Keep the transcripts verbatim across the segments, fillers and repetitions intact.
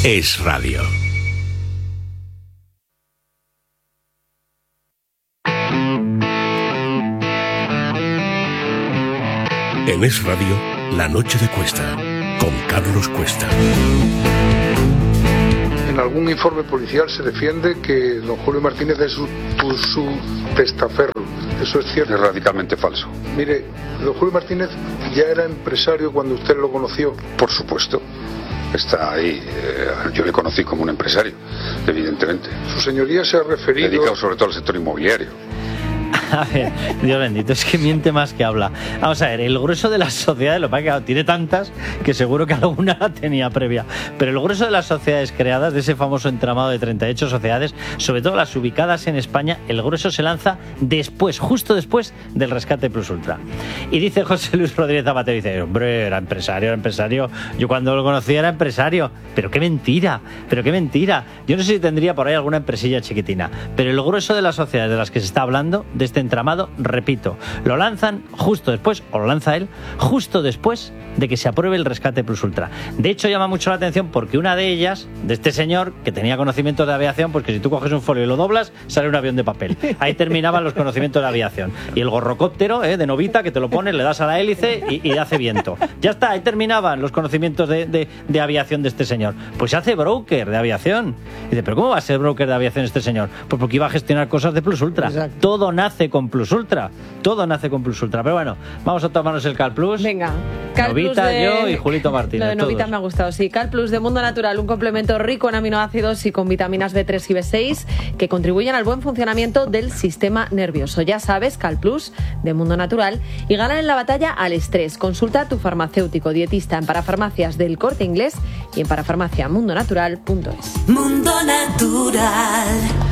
Es Radio. En Es Radio, La Noche de Cuesta, con Carlos Cuesta. En algún informe policial se defiende que don Julio Martínez es su, su testaferro. ¿Eso es cierto? Es radicalmente falso. Mire, don Julio Martínez ya era empresario cuando usted lo conoció. Por supuesto. Está ahí. Eh, yo le conocí como un empresario, evidentemente. Su señoría se ha referido... Dedicado sobre todo al sector inmobiliario. A ver, Dios bendito, es que miente más que habla. Vamos a ver, el grueso de las sociedades, lo que pasa es que tiene tantas que seguro que alguna la tenía previa, pero el grueso de las sociedades creadas, de ese famoso entramado de treinta y ocho sociedades, sobre todo las ubicadas en España, el grueso se lanza después, justo después del rescate Plus Ultra. Y dice José Luis Rodríguez Zapatero, dice, hombre, era empresario, era empresario, yo cuando lo conocí era empresario, pero qué mentira, pero qué mentira. Yo no sé si tendría por ahí alguna empresilla chiquitina, pero el grueso de las sociedades de las que se está hablando, de este entramado, repito, lo lanzan justo después, o lo lanza él, justo después de que se apruebe el rescate Plus Ultra. De hecho, llama mucho la atención porque una de ellas, de este señor, que tenía conocimientos de aviación, pues que si tú coges un folio y lo doblas, sale un avión de papel. Ahí terminaban los conocimientos de aviación. Y el gorrocóptero, eh, de novita, que te lo pones, le das a la hélice y, y hace viento. Ya está, ahí terminaban los conocimientos de, de, de aviación de este señor. Pues se hace broker de aviación. Y dice, ¿pero cómo va a ser broker de aviación este señor? Pues porque iba a gestionar cosas de Plus Ultra. Exacto. Todo nace con Plus Ultra. Todo nace con Plus Ultra. Pero bueno, vamos a tomarnos el Cal Plus. Venga. Cal Novita, Plus de... yo y Julito Martínez. Lo de Novita todos. Me ha gustado, sí. Cal Plus de Mundo Natural, un complemento rico en aminoácidos y con vitaminas B tres y B seis que contribuyen al buen funcionamiento del sistema nervioso. Ya sabes, Cal Plus de Mundo Natural, y ganan en la batalla al estrés. Consulta a tu farmacéutico dietista en Parafarmacias del Corte Inglés y en parafarmacia mundo natural punto es. Mundo Natural.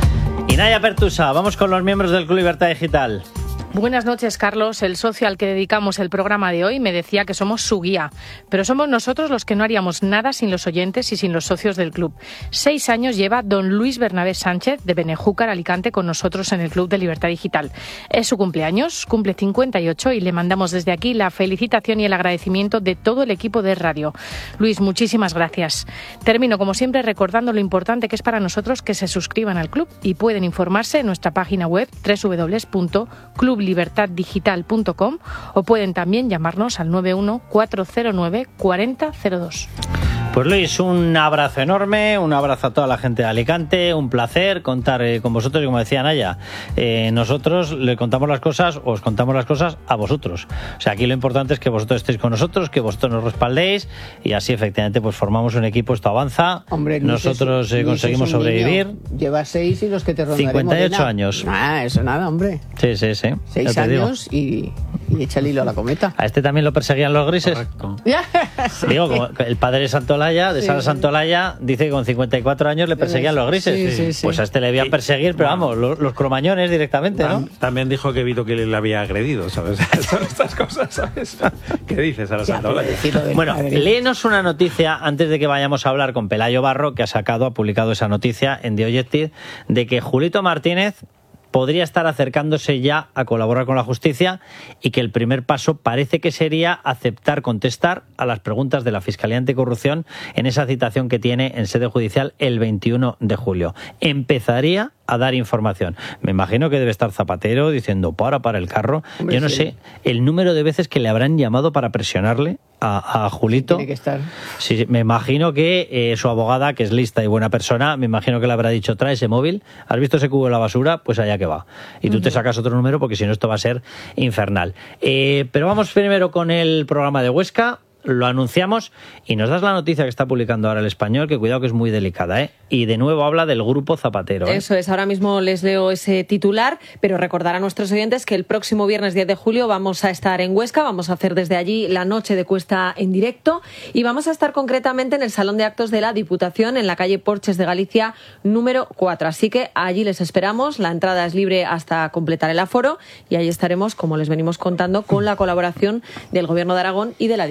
Y Naya Pertusa, vamos con los miembros del Club Libertad Digital. Buenas noches, Carlos. El socio al que dedicamos el programa de hoy me decía que somos su guía, pero somos nosotros los que no haríamos nada sin los oyentes y sin los socios del club. Seis años lleva don Luis Bernabé Sánchez de Benejúcar, Alicante, con nosotros en el Club de Libertad Digital. Es su cumpleaños, cumple cincuenta y ocho, y le mandamos desde aquí la felicitación y el agradecimiento de todo el equipo de radio. Luis, muchísimas gracias. Termino, como siempre, recordando lo importante que es para nosotros que se suscriban al club, y pueden informarse en nuestra página web doble u doble u doble u punto club libertad digital punto com, o pueden también llamarnos al nueve uno cuatro cero nueve cuatro cero cero dos. Pues Luis, un abrazo enorme, un abrazo a toda la gente de Alicante, un placer contar eh, con vosotros, y como decía Naya, eh, nosotros le contamos las cosas, os contamos las cosas a vosotros. O sea, aquí lo importante es que vosotros estéis con nosotros, que vosotros nos respaldéis, y así efectivamente pues formamos un equipo, esto avanza. Hombre, Luis, nosotros eh, Luis conseguimos sobrevivir. Niño. Lleva seis y los que te rondaremos. cincuenta y ocho años. Ah, eso nada, hombre. Sí, sí, sí. Seis años y, y echa el hilo a la cometa. A este también lo perseguían los grises. Correcto. Sí. Digo, como el padre de Santolaya, de sí, Sara Santolaya, dice que con cincuenta y cuatro años le perseguían los grises. Sí, sí, sí. Pues a este le debían perseguir, pero vamos, los, los cromañones directamente, ¿no? También dijo que Vito que le había agredido, ¿sabes? Son estas cosas, ¿sabes? ¿Qué dices, Sara Santolaya? Bueno, léenos una noticia antes de que vayamos a hablar con Pelayo Barro, que ha sacado, ha publicado esa noticia en The Objective, de que Julito Martínez podría estar acercándose ya a colaborar con la justicia, y que el primer paso parece que sería aceptar contestar a las preguntas de la Fiscalía Anticorrupción en esa citación que tiene en sede judicial el veintiuno de julio. Empezaría a dar información. Me imagino que debe estar Zapatero diciendo para, para el carro. Hombre, Yo no sí. sé el número de veces que le habrán llamado para presionarle a, a Julito. Tiene que estar. Sí, me imagino que eh, su abogada, que es lista y buena persona, me imagino que le habrá dicho, trae ese móvil, ¿has visto ese cubo de la basura? Pues allá que va. Y tú uh-huh. te sacas otro número, porque si no esto va a ser infernal. Eh, pero vamos primero con el programa de Huesca. Lo anunciamos y nos das la noticia que está publicando ahora El Español, que cuidado que es muy delicada, ¿eh? Y de nuevo habla del Grupo Zapatero, ¿eh? Eso es, ahora mismo les leo ese titular, pero recordar a nuestros oyentes que el próximo viernes diez de julio vamos a estar en Huesca, vamos a hacer desde allí la noche de Cuesta en directo, y vamos a estar concretamente en el Salón de Actos de la Diputación, en la calle Porches de Galicia número cuatro. Así que allí les esperamos, la entrada es libre hasta completar el aforo, y ahí estaremos, como les venimos contando, con la colaboración del Gobierno de Aragón y de la Diputación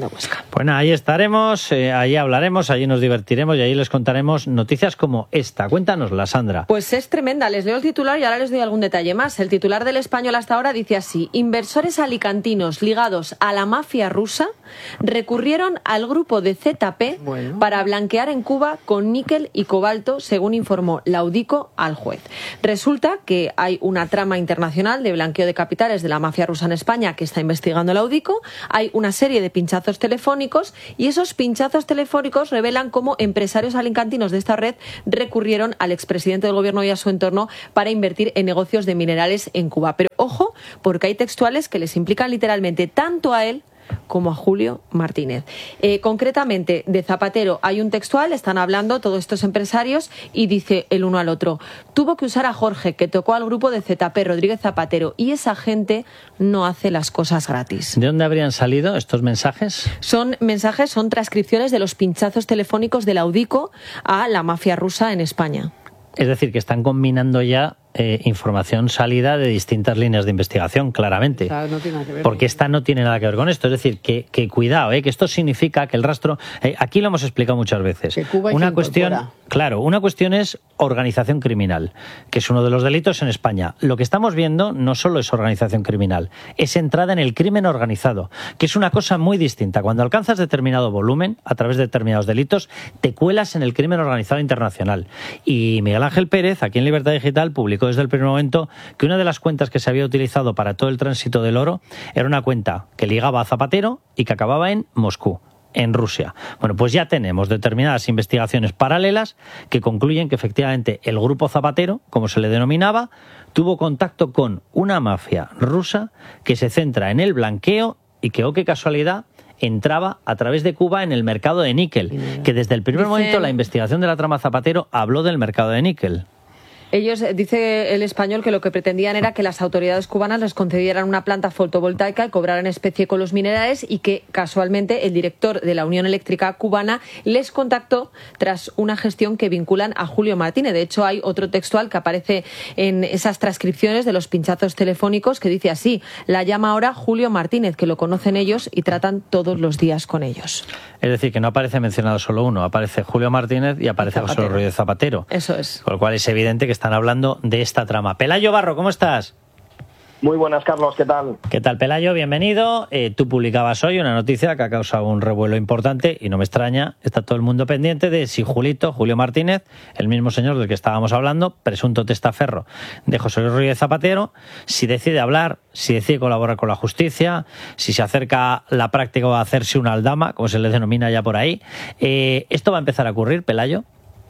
de Huesca. Pues nada, ahí estaremos, eh, ahí hablaremos, allí nos divertiremos y ahí les contaremos noticias como esta. Cuéntanosla, Sandra. Pues es tremenda. Les leo el titular y ahora les doy algún detalle más. El titular del Español hasta ahora dice así: inversores alicantinos ligados a la mafia rusa recurrieron al grupo de Z P bueno. para blanquear en Cuba con níquel y cobalto, según informó la Audico al juez. Resulta que hay una trama internacional de blanqueo de capitales de la mafia rusa en España que está investigando la Audico. Hay una serie de pinchazos telefónicos y esos pinchazos telefónicos revelan cómo empresarios alicantinos de esta red recurrieron al expresidente del gobierno y a su entorno para invertir en negocios de minerales en Cuba. Pero ojo, porque hay textuales que les implican literalmente tanto a él como a Julio Martínez. Eh, concretamente, de Zapatero hay un textual, están hablando todos estos empresarios y dice el uno al otro: tuvo que usar a Jorge, que tocó al grupo de Z P, Rodríguez Zapatero, y esa gente no hace las cosas gratis. ¿De dónde habrían salido estos mensajes? Son mensajes, son transcripciones de los pinchazos telefónicos de la Audico a la mafia rusa en España. Es decir, que están combinando ya eh, información salida de distintas líneas de investigación, claramente. Claro, no tiene nada que ver. Porque esta no tiene nada que ver con esto. Es decir, que, que cuidado, eh, que esto significa que el rastro... Eh, aquí lo hemos explicado muchas veces. Que Cuba una cuestión, claro, una cuestión es organización criminal, que es uno de los delitos en España. Lo que estamos viendo no solo es organización criminal, es entrada en el crimen organizado, que es una cosa muy distinta. Cuando alcanzas determinado volumen, a través de determinados delitos, te cuelas en el crimen organizado internacional. Y Miguel Ángel Pérez, aquí en Libertad Digital, publicó desde el primer momento que una de las cuentas que se había utilizado para todo el tránsito del oro era una cuenta que ligaba a Zapatero y que acababa en Moscú, en Rusia. Bueno, pues ya tenemos determinadas investigaciones paralelas que concluyen que efectivamente el grupo Zapatero, como se le denominaba, tuvo contacto con una mafia rusa que se centra en el blanqueo y que, oh qué casualidad, entraba a través de Cuba en el mercado de níquel, que desde el primer Dicen... momento la investigación de la trama Zapatero habló del mercado de níquel. Ellos, dice el Español, que lo que pretendían era que las autoridades cubanas les concedieran una planta fotovoltaica y cobraran especie con los minerales, y que casualmente el director de la Unión Eléctrica Cubana les contactó tras una gestión que vinculan a Julio Martínez. De hecho, hay otro textual que aparece en esas transcripciones de los pinchazos telefónicos que dice así: la llama ahora Julio Martínez, que lo conocen ellos y tratan todos los días con ellos. Es decir, que no aparece mencionado solo uno, aparece Julio Martínez y aparece José Rodríguez Zapatero. Eso es. Con lo cual es evidente que están hablando de esta trama. Pelayo Barro, ¿cómo estás? Muy buenas, Carlos, ¿qué tal? ¿Qué tal, Pelayo? Bienvenido. Eh, tú publicabas hoy una noticia que ha causado un revuelo importante y no me extraña, está todo el mundo pendiente de si Julito, Julio Martínez, el mismo señor del que estábamos hablando, presunto testaferro de José Rodríguez Zapatero, si decide hablar, si decide colaborar con la justicia, si se acerca a la práctica de hacerse una aldama, como se le denomina ya por ahí. Eh, ¿Esto va a empezar a ocurrir, Pelayo?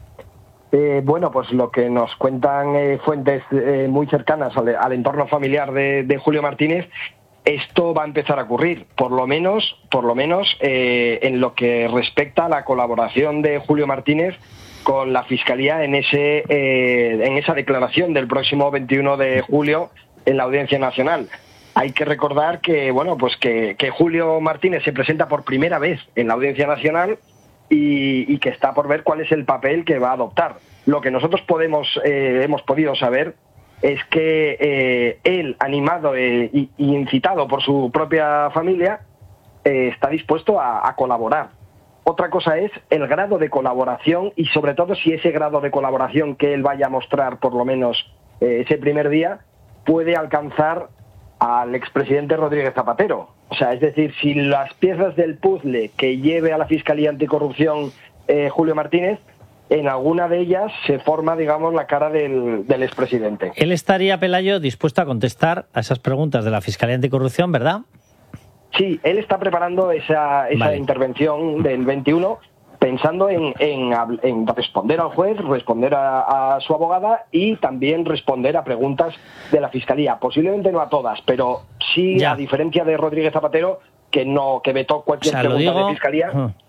Eh, bueno, pues lo que nos cuentan eh, fuentes eh, muy cercanas al, al entorno familiar de, de Julio Martínez, esto va a empezar a ocurrir, por lo menos, por lo menos eh, en lo que respecta a la colaboración de Julio Martínez con la Fiscalía en ese eh, en esa declaración del próximo veintiuno de julio en la Audiencia Nacional. Hay que recordar que, bueno, pues que, que Julio Martínez se presenta por primera vez en la Audiencia Nacional y, y que está por ver cuál es el papel que va a adoptar. Lo que nosotros podemos eh, hemos podido saber es que eh, él, animado eh, y, y incitado por su propia familia, eh, está dispuesto a, a colaborar. Otra cosa es el grado de colaboración y sobre todo si ese grado de colaboración que él vaya a mostrar por lo menos eh, ese primer día puede alcanzar al expresidente Rodríguez Zapatero. O sea, es decir, si las piezas del puzzle que lleve a la Fiscalía Anticorrupción eh, Julio Martínez, en alguna de ellas se forma, digamos, la cara del, del expresidente. Él estaría, Pelayo, dispuesto a contestar a esas preguntas de la Fiscalía Anticorrupción, ¿verdad? Sí, él está preparando esa, esa vale. intervención del veintiuno pensando en, en, en responder al juez, responder a, a su abogada y también responder a preguntas de la Fiscalía. Posiblemente no a todas, pero sí, ya. A diferencia de Rodríguez Zapatero, que no que vetó cualquier o sea, pregunta digo, de Fiscalía, uh,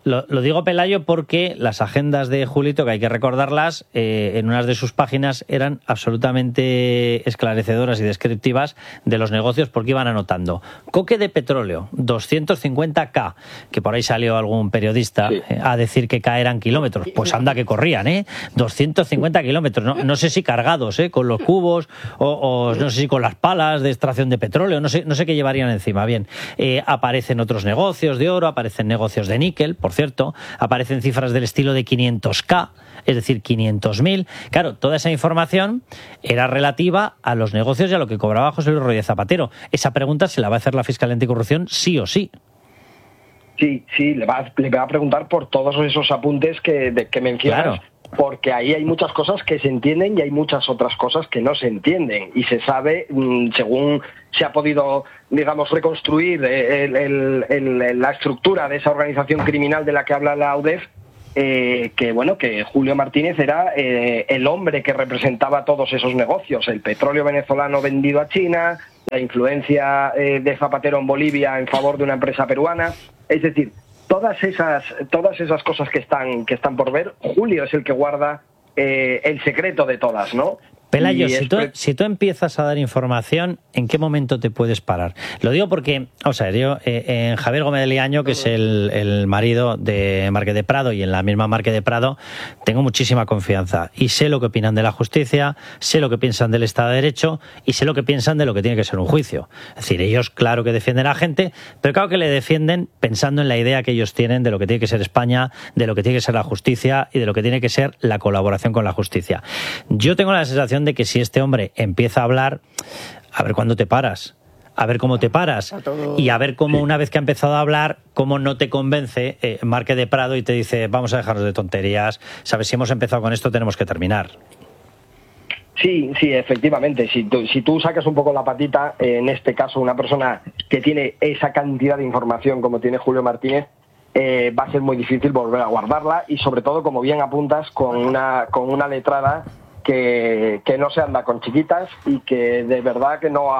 Lo, lo digo, Pelayo, porque las agendas de Julito, que hay que recordarlas, eh, en unas de sus páginas eran absolutamente esclarecedoras y descriptivas de los negocios, porque iban anotando coque de petróleo, doscientos cincuenta K, que por ahí salió algún periodista sí. eh, a decir que K eran kilómetros. Pues anda que corrían, ¿eh? doscientos cincuenta kilómetros, no, no sé si cargados, ¿eh? Con los cubos o, o no sé si con las palas de extracción de petróleo, no sé, no sé qué llevarían encima. Bien, eh, aparecen otros negocios de oro, aparecen negocios de níquel, por cierto, aparecen cifras del estilo de quinientos K, es decir, quinientos mil. Claro, toda esa información era relativa a los negocios y a lo que cobraba José Luis Rodríguez Zapatero. Esa pregunta se la va a hacer la Fiscalía Anticorrupción sí o sí. Sí, sí, le va, le va a preguntar por todos esos apuntes que, de, que mencionas. Claro. Porque ahí hay muchas cosas que se entienden y hay muchas otras cosas que no se entienden. Y se sabe, según se ha podido, digamos, reconstruir el, el, el, la estructura de esa organización criminal de la que habla la UDEF, eh, que bueno, que Julio Martínez era eh, el hombre que representaba todos esos negocios. El petróleo venezolano vendido a China, la influencia eh, de Zapatero en Bolivia en favor de una empresa peruana. Es decir, Todas esas, todas esas cosas que están, que están por ver, Julio es el que guarda eh, el secreto de todas, ¿no? Pelayo, si tú, si tú empiezas a dar información, ¿en qué momento te puedes parar? Lo digo porque, o sea, yo eh, en Javier Gómez de Liaño, que es el, el marido de Márquez de Prado, y en la misma Márquez de Prado, tengo muchísima confianza. Y sé lo que opinan de la justicia, sé lo que piensan del Estado de Derecho y sé lo que piensan de lo que tiene que ser un juicio. Es decir, ellos claro que defienden a la gente, pero claro que le defienden pensando en la idea que ellos tienen de lo que tiene que ser España, de lo que tiene que ser la justicia y de lo que tiene que ser la colaboración con la justicia. Yo tengo la sensación de que si este hombre empieza a hablar, a ver cuándo te paras, a ver cómo te paras y a ver cómo una vez que ha empezado a hablar, cómo no te convence eh, Márquez de Prado y te dice vamos a dejarnos de tonterías, sabes, si hemos empezado con esto tenemos que terminar. Sí, sí, efectivamente. Si tú, si tú sacas un poco la patita, eh, en este caso una persona que tiene esa cantidad de información como tiene Julio Martínez, eh, va a ser muy difícil volver a guardarla y sobre todo, como bien apuntas, con una, con una letrada que, que no se anda con chiquitas y que de verdad que no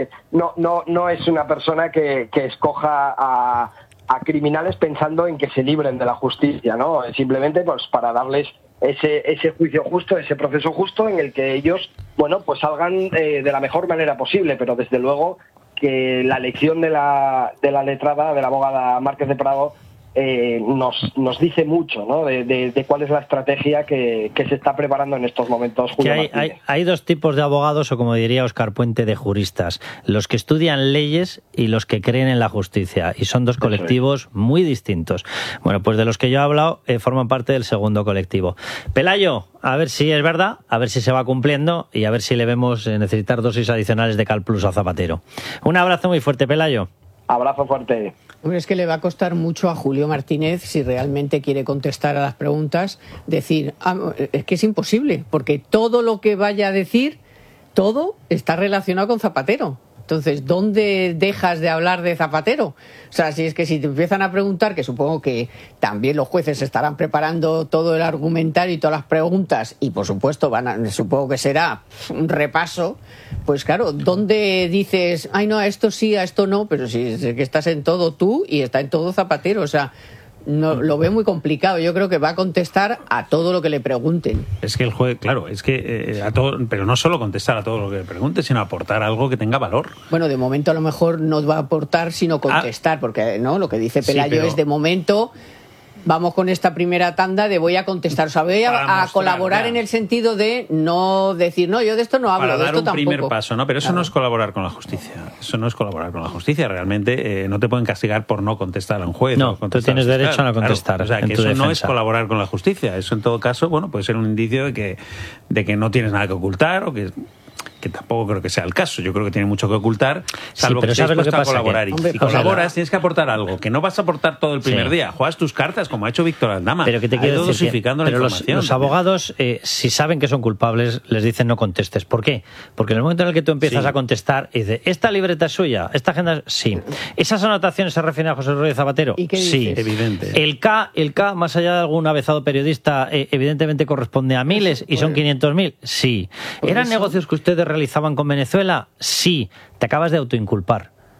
no no, no es una persona que, que escoja a, a criminales pensando en que se libren de la justicia, ¿no? Simplemente pues para darles ese ese juicio justo, ese proceso justo en el que ellos, bueno, pues salgan eh, de la mejor manera posible, pero desde luego que la elección de la de la letrada, de la abogada Márquez de Prado, Eh, nos, nos dice mucho, ¿no? de, de, de cuál es la estrategia que, que se está preparando en estos momentos Julio hay, hay, hay dos tipos de abogados, o como diría Óscar Puente, de juristas: los que estudian leyes y los que creen en la justicia, y son dos colectivos muy distintos. Bueno, pues de los que yo he hablado eh, forman parte del segundo colectivo. Pelayo, a ver si es verdad, a ver si se va cumpliendo y a ver si le vemos eh, necesitar dosis adicionales de Cal Plus a Zapatero. Un abrazo muy fuerte, Pelayo. Abrazo fuerte. Hombre, es que le va a costar mucho a Julio Martínez, si realmente quiere contestar a las preguntas, decir, ah, es que es imposible, porque todo lo que vaya a decir, todo está relacionado con Zapatero. Entonces, ¿dónde dejas de hablar de Zapatero? O sea, si es que si te empiezan a preguntar, que supongo que también los jueces estarán preparando todo el argumentario y todas las preguntas, y por supuesto van a, supongo que será un repaso, pues claro, ¿dónde dices, ay no, a esto sí, a esto no? Pero si es que estás en todo tú y está en todo Zapatero, o sea, no, lo veo muy complicado. Yo creo que va a contestar a todo lo que le pregunten. Es que el juez, claro, es que eh, a todo, pero no solo contestar a todo lo que le pregunte, sino aportar algo que tenga valor. Bueno, de momento a lo mejor no va a aportar, sino contestar, ah, porque no, lo que dice Pelayo sí, pero... es de momento. Vamos con esta primera tanda de voy a contestar, o sea, voy a, a mostrar, colaborar ya. En el sentido de no decir, no, yo de esto no hablo, para de dar esto un tampoco. Primer paso, ¿no? Pero eso claro. No es colaborar con la justicia. Eso no es colaborar con la justicia. Realmente eh, no te pueden castigar por no contestar a un juez. No, tú tienes derecho a no contestar. Claro. O sea, que eso defensa. No es colaborar con la justicia. Eso en todo caso, bueno, puede ser un indicio de que, de que no tienes nada que ocultar o que... que tampoco creo que sea el caso. Yo creo que tiene mucho que ocultar, salvo sí, que estés dispuesto a colaborar. Que, hombre, y si colaboras, la... tienes que aportar algo, que no vas a aportar todo el primer sí. día. Juegas tus cartas, como ha hecho Víctor Aldama. Pero que te quiero decir dosificando que, la pero información. Los, los abogados, eh, si saben que son culpables, les dicen no contestes. ¿Por qué? Porque en el momento en el que tú empiezas sí. a contestar y dices, ¿esta libreta es suya? ¿Esta agenda? Sí. ¿Esas anotaciones se refieren a José Rodríguez Zapatero? ¿Y qué dices? Sí. Evidente. El K, el K, más allá de algún avezado periodista, eh, evidentemente corresponde a miles y son quinientos mil. Sí. ¿Eran eso? Negocios que ustedes realizaban con Venezuela? Sí. Te acabas de autoinculpar.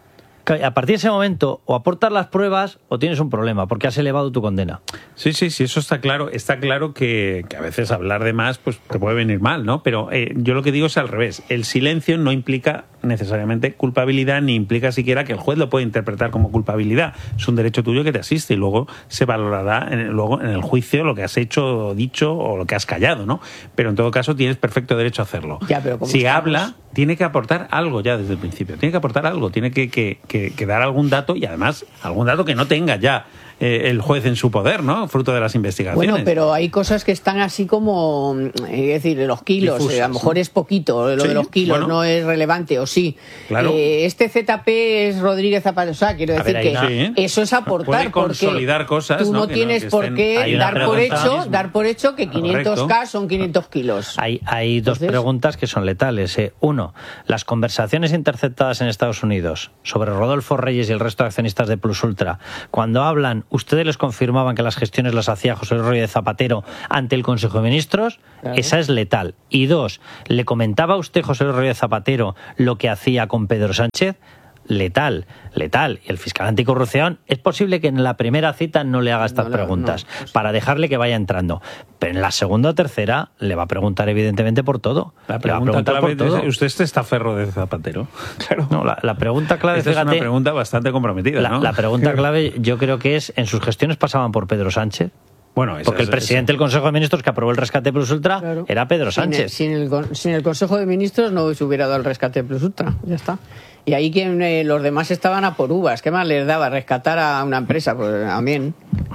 A partir de ese momento, o aportas las pruebas o tienes un problema, porque has elevado tu condena. Sí, sí, sí, eso está claro. Está claro que, que a veces hablar de más pues te puede venir mal, ¿no? Pero eh, yo lo que digo es al revés. El silencio no implica necesariamente culpabilidad, ni implica siquiera que el juez lo pueda interpretar como culpabilidad. Es un derecho tuyo que te asiste y luego se valorará en, luego en el juicio lo que has hecho o dicho o lo que has callado, ¿no? Pero en todo caso tienes perfecto derecho a hacerlo. Ya, pero si estamos... habla, tiene que aportar algo ya desde el principio. Tiene que aportar algo, tiene que, que, que, que dar algún dato y además algún dato que no tenga ya eh, el juez en su poder, ¿no? Fruto de las investigaciones. Bueno, pero hay cosas que están así como, es decir, los kilos, Difusas, eh, a lo mejor ¿no? es poquito, lo sí, de los kilos bueno. no es relevante, o sí. Claro. Eh, este Z P es Rodríguez Zapatero, o sea, quiero decir que sí. eso es aportar. Puede consolidar cosas, tú no, ¿no? tienes no, por qué dar por hecho, dar por hecho que quinientos K son quinientos kilos. Hay, hay dos Entonces, preguntas que son letales. Eh. Uno, las conversaciones interceptadas en Estados Unidos sobre Rodolfo Reyes y el resto de accionistas de Plus Ultra, cuando hablan, ¿ustedes les confirmaban que las gestiones las hacía José Luis Rodríguez Zapatero ante el Consejo de Ministros? Claro. Esa es letal. Y dos, ¿le comentaba a usted, José Luis Rodríguez Zapatero, lo que hacía con Pedro Sánchez? Letal, letal. Y el fiscal anticorrupción, es posible que en la primera cita no le haga estas no, preguntas, no, no. para dejarle que vaya entrando. Pero en la segunda o tercera le va a preguntar evidentemente por todo. La pregunta clave, por todo. ¿Usted es testaferro de Zapatero? Claro. No, la, la pregunta clave, Esta fíjate, es una pregunta bastante comprometida, la, ¿no? La pregunta clave yo creo que es, ¿en sus gestiones pasaban por Pedro Sánchez? Bueno, porque es, el presidente del Consejo de Ministros que aprobó el rescate Plus Ultra claro. era Pedro Sánchez. Sin el, sin, el, sin el Consejo de Ministros no se hubiera dado el rescate Plus Ultra, ya está. Y ahí que eh, los demás estaban a por uvas. ¿Qué más les daba? Rescatar a una empresa. Pues amén.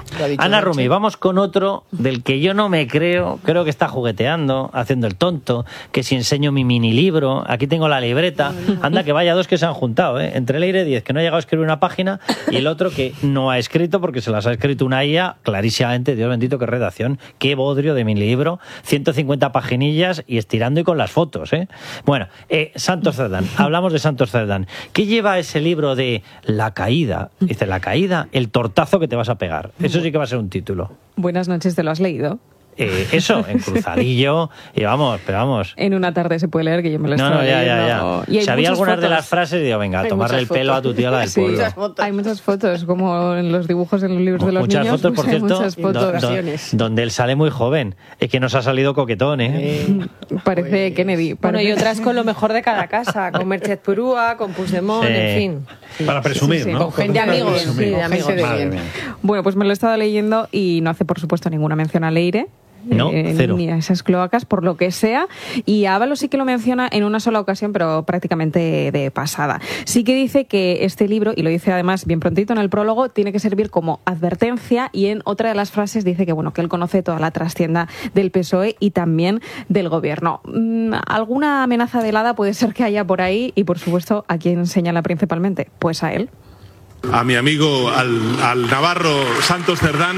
Ana Rumi, vamos con otro del que yo no me creo. Creo que está jugueteando, haciendo el tonto. Que si enseño mi mini libro, aquí tengo la libreta. Anda, que vaya dos que se han juntado, ¿eh? Entre Leire diez, que no ha llegado a escribir una página, y el otro que no ha escrito porque se las ha escrito una I A clarísimamente. Dios bendito, qué redacción. Qué bodrio de mi libro. ciento cincuenta paginillas y estirando y con las fotos, ¿eh? Bueno, eh, Santos Cerdán. Hablamos de Santos Cerdán. ¿Qué lleva ese libro de La caída? Dice, la caída, el tortazo que te vas a pegar. Eso sí que va a ser un título. Buenas noches, ¿te lo has leído? Eh, eso, en cruzadillo, y vamos, pero vamos. En una tarde se puede leer, que yo me lo no, estaba no, ya, leyendo. Ya, ya. Si había algunas fotos de las frases, digo, venga, a tomarle el pelo a tu tía la del sí, pueblo. Hay muchas fotos, como en los dibujos en los libros de los muchas niños. Fotos, por pues cierto, muchas fotos, do, do, donde él sale muy joven. Es que nos ha salido coquetón, ¿eh? eh parece pues, Kennedy. Bueno, parece... y otras con lo mejor de cada casa, con Merchet Purúa, con Puigdemont, sí. en fin. Sí. Para presumir, sí, sí, sí. ¿no? Con gente de amigos. Sí, de amigos. Bueno, pues me lo he estado leyendo y no hace, por supuesto, ninguna mención a Leire. No, eh, cero. Ni a esas cloacas, por lo que sea. Y Ábalos sí que lo menciona en una sola ocasión, pero prácticamente de pasada. Sí que dice que este libro, y lo dice además bien prontito en el prólogo, tiene que servir como advertencia, y en otra de las frases dice que bueno, que él conoce toda la trastienda del P S O E y también del gobierno. Mm, ¿Alguna amenaza velada puede ser que haya por ahí? Y por supuesto, ¿a quién señala principalmente? Pues a él. A mi amigo, al, al navarro Santos Cerdán.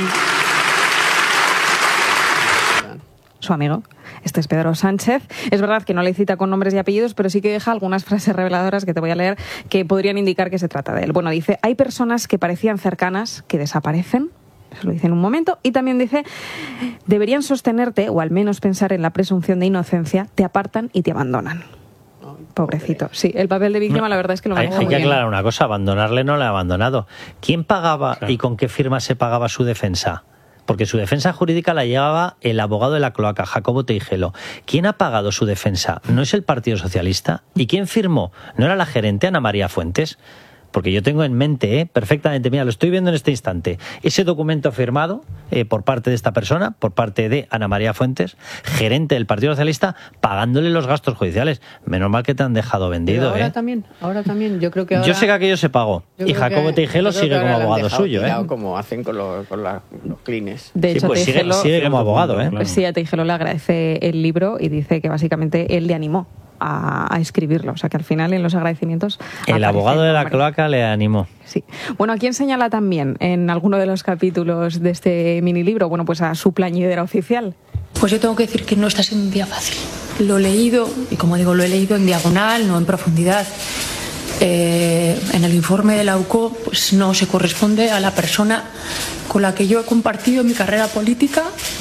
Su amigo. Este es Pedro Sánchez. Es verdad que no le cita con nombres y apellidos, pero sí que deja algunas frases reveladoras que te voy a leer que podrían indicar que se trata de él. Bueno, dice, hay personas que parecían cercanas que desaparecen. Eso lo dice en un momento. Y también dice, deberían sostenerte, o al menos pensar en la presunción de inocencia, te apartan y te abandonan. Pobrecito. Sí, el papel de víctima, no, la verdad es que lo maneja hay, hay muy que bien. aclarar una cosa, abandonarle no le ha abandonado. ¿Quién pagaba claro. y con qué firma se pagaba su defensa? Porque su defensa jurídica la llevaba el abogado de la cloaca, Jacobo Teijelo. ¿Quién ha pagado su defensa? ¿No es el Partido Socialista? ¿Y quién firmó? ¿No era la gerente Ana María Fuentes? Porque yo tengo en mente, ¿eh? perfectamente, mira, lo estoy viendo en este instante, ese documento firmado eh, por parte de esta persona, por parte de Ana María Fuentes, gerente del Partido Socialista, pagándole los gastos judiciales. Menos mal que te han dejado vendido. Pero ahora ¿eh? también, ahora también, yo creo que ahora... Yo sé que aquello se pagó, y Jacobo Teijelo sigue como abogado suyo. ¿eh? Como hacen con los, con la, los clines. De hecho, sí, pues Teijelo, sigue, sigue como abogado. ¿eh? Pues sí, a Teijelo le agradece el libro y dice que básicamente él le animó A, a escribirlo, o sea que al final en los agradecimientos el abogado de la cloaca le animó. Sí. Bueno, ¿a quién señala también en alguno de los capítulos de este mini libro? Bueno, pues a su plañidera oficial. Pues yo tengo que decir que no está siendo un día fácil. Lo he leído, y como digo, lo he leído en diagonal, no en profundidad. Eh, en el informe de la U C O, pues no se corresponde a la persona con la que yo he compartido mi carrera política. Uy.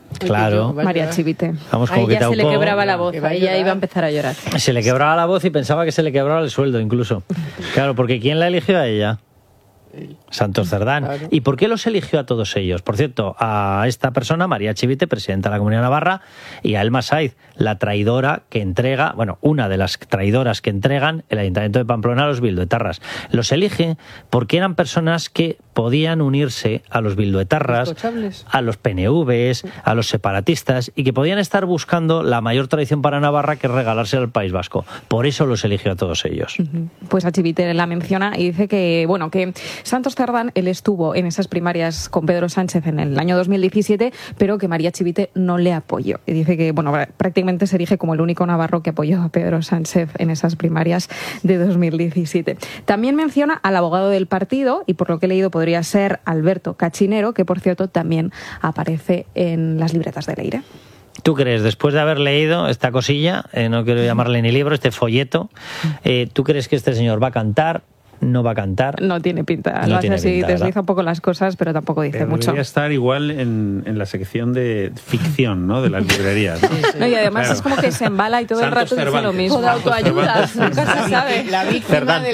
Claro. María Chivite. Vamos, como a que ella se le Taupo- quebraba la voz, a ella iba a empezar a llorar. Se le quebraba la voz y pensaba que se le quebraba el sueldo incluso. Claro, porque ¿quién la eligió a ella? Santos Cerdán. Claro. ¿Y por qué los eligió a todos ellos? Por cierto, a esta persona, María Chivite, presidenta de la Comunidad de Navarra, y a Elma Saiz, la traidora que entrega, bueno, una de las traidoras que entregan el Ayuntamiento de Pamplona a los bilduetarras. Los elige porque eran personas que podían unirse a los bilduetarras, a los P N Vs, a los separatistas, y que podían estar buscando la mayor tradición para Navarra, que es regalarse al País Vasco. Por eso los eligió a todos ellos. Pues a Chivite la menciona y dice que, bueno, que Santos Cerdán, él estuvo en esas primarias con Pedro Sánchez en el año dos mil diecisiete, pero que María Chivite no le apoyó. Y dice que, bueno, prácticamente se erige como el único navarro que apoyó a Pedro Sánchez en esas primarias de dos mil diecisiete. También menciona al abogado del partido, y por lo que he leído podría ser Alberto Cachinero, que por cierto también aparece en las libretas de Leire. ¿Tú crees, después de haber leído esta cosilla, eh, no quiero llamarle ni libro, este folleto, eh, ¿tú crees que este señor va a cantar? ¿No va a cantar? No tiene pinta. No Lo hace tiene así, pinta, desliza ¿verdad? un poco las cosas, pero tampoco dice Pero mucho. debería estar igual en, en la sección de ficción, ¿no? De las librerías, ¿no? No, y además Claro. es como que se embala y todo el Santos rato dice lo Cervantes. mismo. O de autoayuda, Cervantes. nunca se sabe. La víctima Cervantes. de